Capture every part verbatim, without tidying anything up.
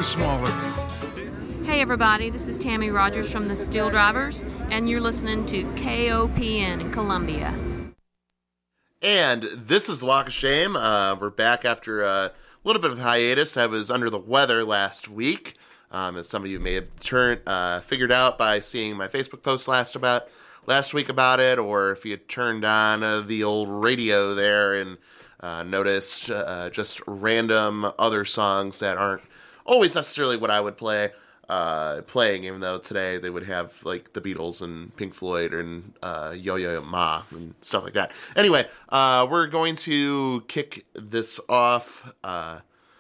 smaller. Hey everybody, this is Tammy Rogers from the Steel Drivers, and you're listening to K O P N in Columbia. And this is the Walk of Shame. Uh, we're back after a little bit of hiatus. I was under the weather last week, um, as some of you may have turned uh, figured out by seeing my Facebook post last about last week about it, or if you turned on uh, the old radio there and uh, noticed uh, just random other songs that aren't always necessarily what I would play. Uh, playing, even though today they would have like the Beatles and Pink Floyd and uh, Yo-Yo Ma and stuff like that. Anyway, uh, we're going to kick this off uh,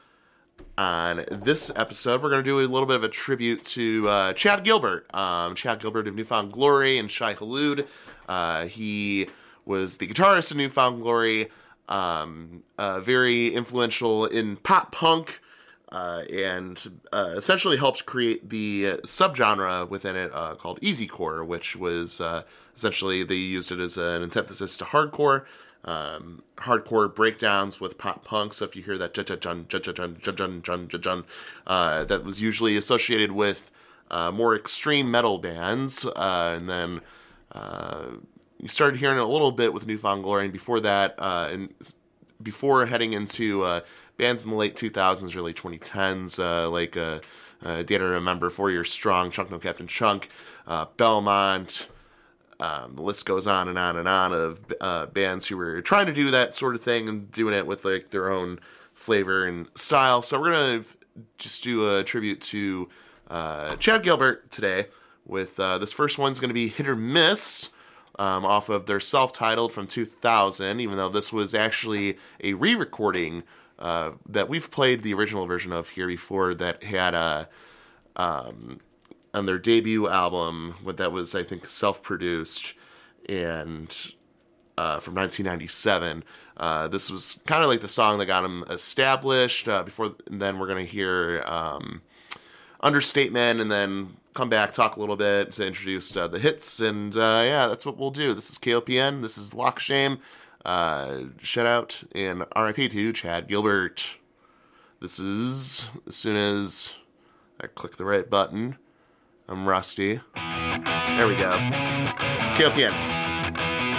on this episode. We're going to do a little bit of a tribute to uh, Chad Gilbert. Um, Chad Gilbert of New Found Glory and Shai Hulud. Uh, he was the guitarist of New Found Glory, um, uh, very influential in pop punk. Uh, and uh, essentially helped create the uh, subgenre within it uh, called easycore, which was uh, essentially they used it as an antithesis to hardcore, um, hardcore breakdowns with pop punk. So if you hear that jun jun jun jun jun jun jun jun, uh, that was usually associated with uh, more extreme metal bands, uh, and then uh, you started hearing it a little bit with New Found Glory, and before that, uh, and before heading into uh, bands in the late two thousands, early twenty tens, uh, like uh, uh, Dare to Remember, Four Years Strong, Chunk No Captain Chunk, uh, Belmont. Um, the list goes on and on and on of uh, bands who were trying to do that sort of thing and doing it with like their own flavor and style. So we're gonna just do a tribute to uh, Chad Gilbert today. With uh, this first one's gonna be Hit or Miss. Um, off of their self-titled from two thousand, even though this was actually a re-recording uh, that we've played the original version of here before that had a, um, on their debut album, what that was, I think, self-produced, and uh, from nineteen ninety-seven. Uh, this was kind of like the song that got them established. Uh, before, and then we're going to hear um, Understatement, and then come back, talk a little bit to introduce uh, the hits, and uh, yeah, that's what we'll do. This is K O P N, this is Walk of Shame. Uh, shout out and R I P to Chad Gilbert. This is, as soon as I click the right button, I'm rusty. There we go. It's K O P N.